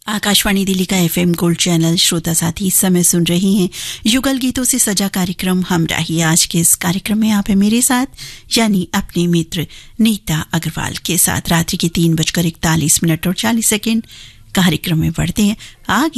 आकाशवाणी दिल्ली का FM gold channel श्रोता साथी इस समय सुन रही हैं युगल गीतों से सजा कार्यक्रम हमराही। आज के इस कार्यक्रम में आप है मेरे साथ यानी अपने मित्र नीता अग्रवाल के साथ। रात्रि के 3:41 और 40 कार्यक्रम में बढ़ते हैं आगे।